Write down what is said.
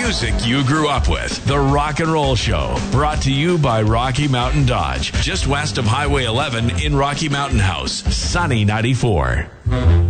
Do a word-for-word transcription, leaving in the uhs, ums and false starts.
music you grew up with. The Rock and Roll Show, brought to you by Rocky Mountain Dodge, just west of Highway eleven in Rocky Mountain House, Sunny ninety-four.